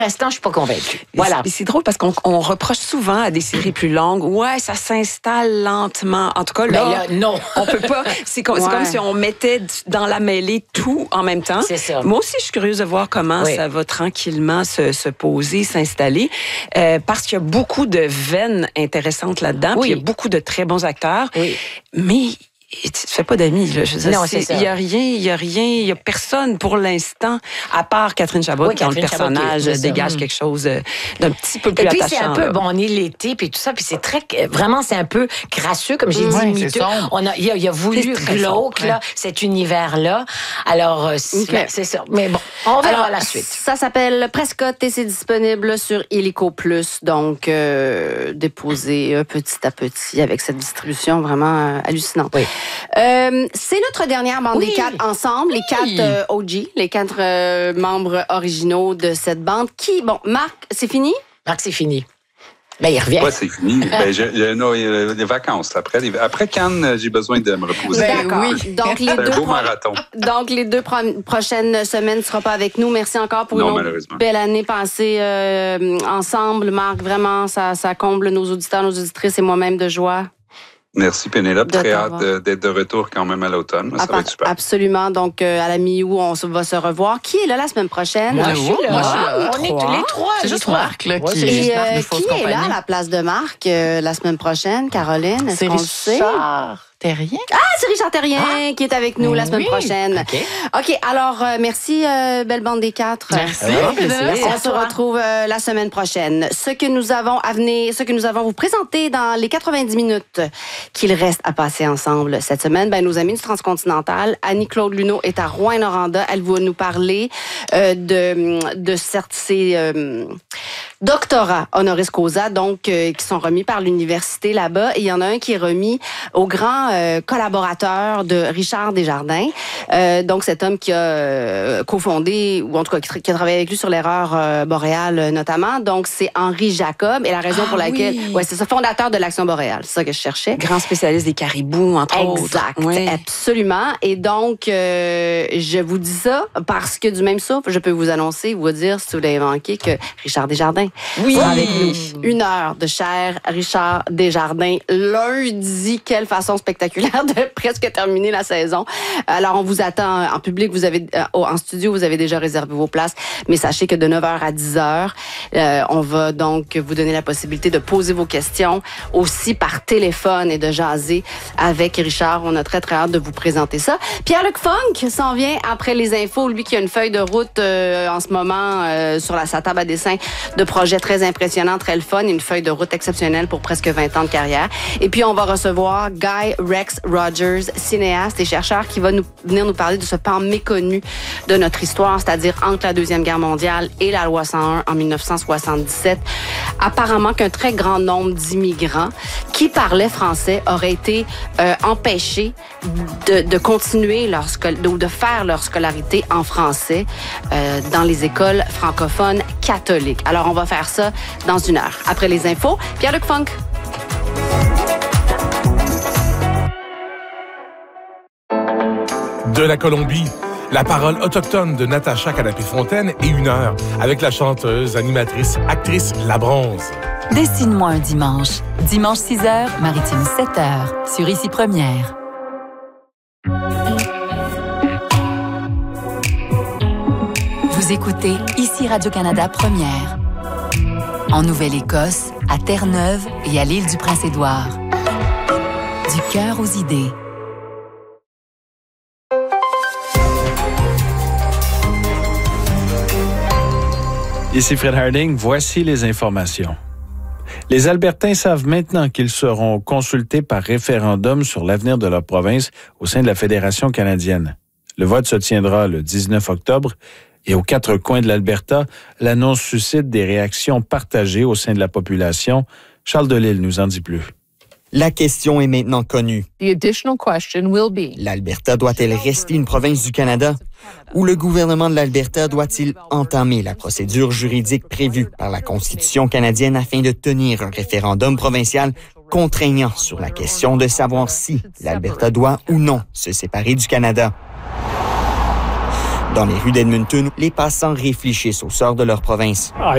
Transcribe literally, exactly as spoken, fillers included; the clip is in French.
l'instant, je suis pas convaincue. Voilà. Et c'est drôle parce qu'on on reproche souvent à des séries plus longues, ouais, ça s'installe lentement. En tout cas, là, ben là non. on peut pas. C'est comme, ouais. comme si on mettait dans la mêlée tout en même temps. C'est ça. Moi aussi, je suis curieuse de voir comment oui. ça va tranquillement se, se poser, s'installer, euh, parce qu'il y a beaucoup de veines intéressantes là-dedans, oui. puis il y a beaucoup de très bons acteurs, oui. mais tu te fais pas d'amis, là. Je veux dire, non, c'est ça. Il y a rien, il y a rien, il y a personne pour l'instant, à part Catherine Chabot, oui, qui, Catherine le personnage, Chabot, dégage quelque chose d'un petit peu plus attachant. Et puis, attachant, c'est un peu, là. bon, on est l'été, puis tout ça, puis c'est très, vraiment, c'est un peu crasseux, comme j'ai mmh, dit, miteux. On a, il a, il a voulu glauque, là, ouais. cet univers-là. Alors, c'est, okay. c'est ça. Mais bon, on verra Alors, la suite. Ça s'appelle Prescott et c'est disponible sur Illico Plus, donc, euh, déposé euh, petit à petit avec cette distribution vraiment euh, hallucinante. Oui. Euh, c'est notre dernière bande oui. des quatre ensemble, les quatre euh, O G, les quatre euh, membres originaux de cette bande. Qui, bon, Marc, c'est fini? Marc, c'est fini. Ben, il revient. Oui, c'est fini. ben, j'ai, j'ai, non, il y a les vacances. Après, les, après Cannes, j'ai besoin de me reposer. Ben, D'accord. Oui. Donc, les c'est deux un beau pro- marathon. Donc, les deux pro- prochaines semaines, tu ne seras pas avec nous. Merci encore pour non, une belle année passée euh, ensemble. Marc, vraiment, ça, ça comble nos auditeurs, nos auditrices et moi-même de joie. Merci Pénélope, très hâte d'être de retour quand même à l'automne. Ça ah, va être super. Absolument. Donc, euh, à la mi-août, on va se revoir. Qui est là la semaine prochaine? Moi, je suis là. Moi, je suis là. On est tous les trois. C'est juste Marc là, qui, Et, est, euh, qui est là à la place de Marc euh, la semaine prochaine? Caroline, est-ce c'est qu'on le sait? Richard Terrien. Ah, c'est Richard Terrien ah. qui est avec nous la semaine oui. prochaine. OK. OK, alors, euh, merci, euh, belle bande des quatre. Merci. Euh, on se retrouve euh, la semaine prochaine. Ce que nous avons à venir, ce que nous avons vous présenter dans les quatre-vingt-dix minutes qu'il reste à passer ensemble cette semaine, ben, nos amis du Transcontinental, Annie-Claude Luneau est à Rouyn-Noranda. Elle va nous parler euh, de, de certes, ces euh, doctorats honoris causa, donc, euh, qui sont remis par l'université là-bas. Et il y en a un qui est remis au grand euh, collaborateur de Richard Desjardins. Euh, donc, cet homme qui a euh, cofondé, ou en tout cas qui, qui a travaillé avec lui sur l'erreur euh, boréale euh, notamment. Donc, c'est Henri Jacob. Et la raison ah, pour laquelle... Oui. Ouais, c'est ça, fondateur de l'Action boréale. C'est ça que je cherchais. Grand spécialiste des caribous, entre exact, autres. Exact, oui. Absolument. Et donc, euh, je vous dis ça parce que du même souffle, je peux vous annoncer, vous dire, si vous l'avez manqué, que Richard Desjardins oui. sera avec nous. Une heure de cher Richard Desjardins lundi. Quelle façon spectaculaire de presque terminer la saison. Alors, on vous attend en public, vous avez en studio, vous avez déjà réservé vos places, mais sachez que de neuf heures à dix heures, euh, on va donc vous donner la possibilité de poser vos questions aussi par téléphone et de jaser avec Richard. On a très, très hâte de vous présenter ça. Pierre-Luc Funk s'en vient après les infos. Lui qui a une feuille de route euh, en ce moment euh, sur la, sa table à dessin de projets très impressionnants, très le fun, une feuille de route exceptionnelle pour presque vingt ans de carrière. Et puis, on va recevoir Guy Rex Rogers, cinéaste et chercheur qui va nous, venir nous parler de ce pan méconnu de notre histoire, c'est-à-dire entre la Deuxième Guerre mondiale et la loi cent un en dix-neuf cent soixante-dix-sept. Apparemment qu'un très grand nombre d'immigrants qui parlaient français auraient été euh, empêchés de, de continuer leur scol- ou de faire leur scolarité en français euh, dans les écoles francophones catholiques. Alors, on va faire ça dans une heure. Après les infos, Pierre-Luc Funk. De la Colombie, la parole autochtone de Natacha Canapé-Fontaine et une heure avec la chanteuse, animatrice, actrice La Bronze. Dessine-moi un dimanche. Dimanche six heures, Maritime sept heures, sur Ici Première. Vous écoutez Ici Radio-Canada Première. En Nouvelle-Écosse, à Terre-Neuve et à l'île du Prince-Édouard. Du cœur aux idées. Ici Fred Harding, voici les informations. Les Albertains savent maintenant qu'ils seront consultés par référendum sur l'avenir de leur province au sein de la Fédération canadienne. Le vote se tiendra le dix-neuf octobre et aux quatre coins de l'Alberta, l'annonce suscite des réactions partagées au sein de la population. Charles Delisle nous en dit plus. La question est maintenant connue. The additional question will be: l'Alberta doit-elle rester une province du Canada? Ou le gouvernement de l'Alberta doit-il entamer la procédure juridique prévue par la Constitution canadienne afin de tenir un référendum provincial contraignant sur la question de savoir si l'Alberta doit ou non se séparer du Canada? Dans les rues d'Edmonton, les passants réfléchissent au sort de leur province.